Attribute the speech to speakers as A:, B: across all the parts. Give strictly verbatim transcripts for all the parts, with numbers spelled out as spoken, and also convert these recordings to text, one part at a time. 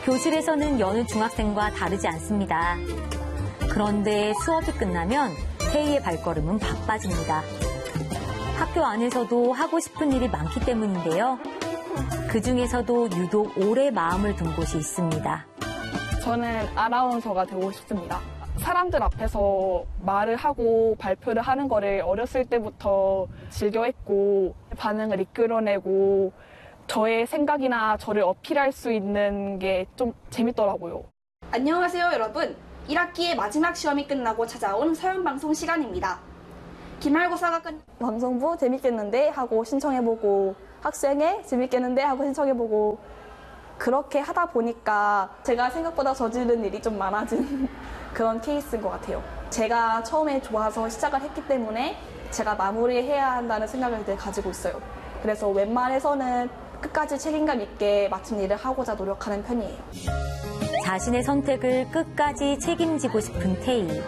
A: 교실에서는 여느 중학생과 다르지 않습니다. 그런데 수업이 끝나면 태희의 발걸음은 바빠집니다. 학교 안에서도 하고 싶은 일이 많기 때문인데요. 그중에서도 유독 오래 마음을 둔 곳이 있습니다.
B: 저는 아나운서가 되고 싶습니다. 사람들 앞에서 말을 하고 발표를 하는 거를 어렸을 때부터 즐겨했고 반응을 이끌어내고 저의 생각이나 저를 어필할 수 있는 게 좀 재밌더라고요.
C: 안녕하세요, 여러분. 일 학기의 마지막 시험이 끝나고 찾아온 서연방송 시간입니다. 기말고사가 끝...
B: 방송부 재밌겠는데 하고 신청해보고 학생회 재밌겠는데 하고 신청해보고 그렇게 하다 보니까 제가 생각보다 저지른 일이 좀 많아진 그런 케이스인 것 같아요. 제가 처음에 좋아서 시작을 했기 때문에 제가 마무리해야 한다는 생각을 늘 가지고 있어요. 그래서 웬만해서는 끝까지 책임감 있게 마친 일을 하고자 노력하는 편이에요.
A: 자신의 선택을 끝까지 책임지고 싶은 태희.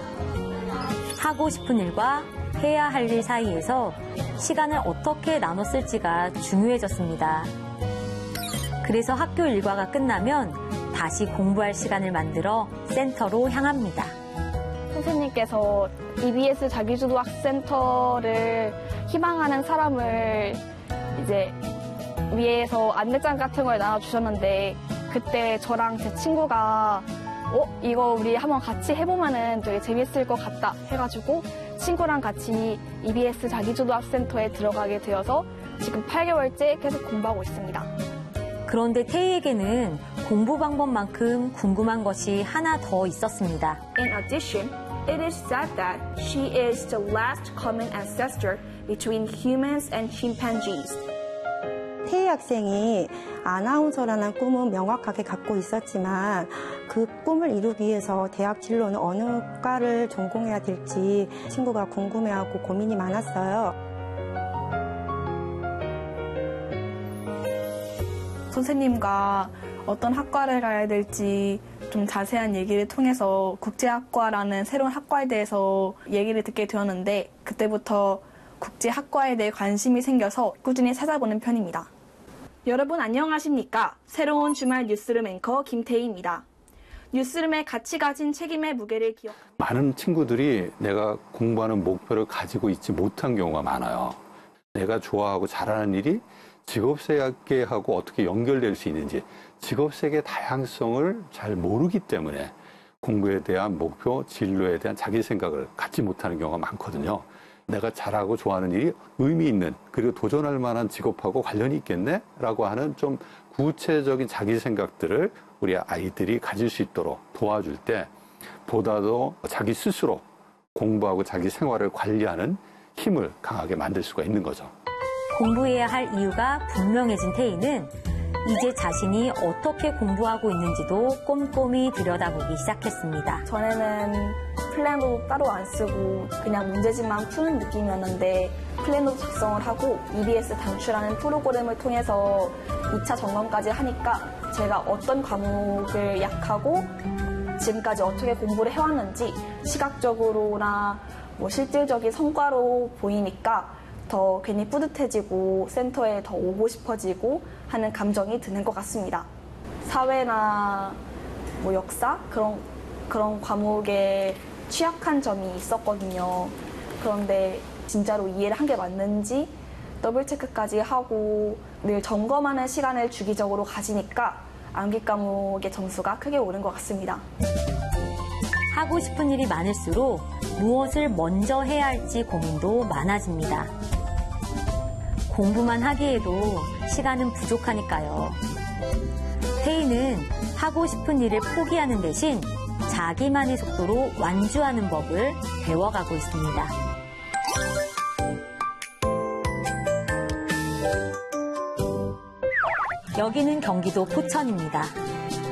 A: 하고 싶은 일과 해야 할 일 사이에서 시간을 어떻게 나눠 쓸지가 중요해졌습니다. 그래서 학교 일과가 끝나면 다시 공부할 시간을 만들어 센터로 향합니다.
B: 선생님께서 이비에스 자기주도학센터를 희망하는 사람을 이제 위에서 안내장 같은 걸 나눠주셨는데 그때 저랑 제 친구가 어? 이거 우리 한번 같이 해보면은 되게 재밌을 것 같다 해가지고 친구랑 같이 이비에스 자기주도학센터에 들어가게 되어서 지금 팔 개월째 계속 공부하고 있습니다.
A: 그런데 태희에게는 공부 방법만큼 궁금한 것이 하나 더 있었습니다.
C: In addition, it is said that she is the last common ancestor between humans and chimpanzees.
D: 태희 학생이 아나운서라는 꿈은 명확하게 갖고 있었지만 그 꿈을 이루기 위해서 대학 진로는 어느 과를 전공해야 될지 친구가 궁금해하고 고민이 많았어요.
B: 선생님과 어떤 학과를 가야 될지 좀 자세한 얘기를 통해서 국제학과라는 새로운 학과에 대해서 얘기를 듣게 되었는데 그때부터 국제학과에 대해 관심이 생겨서 꾸준히 찾아보는 편입니다. 여러분 안녕하십니까? 새로운 주말 뉴스룸 앵커 김태희입니다. 뉴스룸의 같이 가진 책임의 무게를 기억합니다.
E: 많은 친구들이 내가 공부하는 목표를 가지고 있지 못한 경우가 많아요. 내가 좋아하고 잘하는 일이 직업세계하고 어떻게 연결될 수 있는지 직업세계 다양성을 잘 모르기 때문에 공부에 대한 목표, 진로에 대한 자기 생각을 갖지 못하는 경우가 많거든요. 내가 잘하고 좋아하는 일이 의미 있는 그리고 도전할 만한 직업하고 관련이 있겠네? 라고 하는 좀 구체적인 자기 생각들을 우리 아이들이 가질 수 있도록 도와줄 때 보다도 자기 스스로 공부하고 자기 생활을 관리하는 힘을 강하게 만들 수가 있는 거죠.
A: 공부해야 할 이유가 분명해진 태희는 이제 자신이 어떻게 공부하고 있는지도 꼼꼼히 들여다보기 시작했습니다.
B: 전에는 플랜도 따로 안 쓰고 그냥 문제집만 푸는 느낌이었는데 플랜도 작성을 하고 이비에스 단추라는 프로그램을 통해서 이 차 점검까지 하니까 제가 어떤 과목을 약하고 지금까지 어떻게 공부를 해왔는지 시각적으로나 뭐 실질적인 성과로 보이니까 더 괜히 뿌듯해지고 센터에 더 오고 싶어지고 하는 감정이 드는 것 같습니다. 사회나 뭐 역사 그런 그런 과목에 취약한 점이 있었거든요. 그런데 진짜로 이해를 한 게 맞는지 더블 체크까지 하고 늘 점검하는 시간을 주기적으로 가지니까 암기 과목의 점수가 크게 오른 것 같습니다.
A: 하고 싶은 일이 많을수록 무엇을 먼저 해야 할지 고민도 많아집니다. 공부만 하기에도 시간은 부족하니까요. 태희는 하고 싶은 일을 포기하는 대신 자기만의 속도로 완주하는 법을 배워가고 있습니다. 여기는 경기도 포천입니다.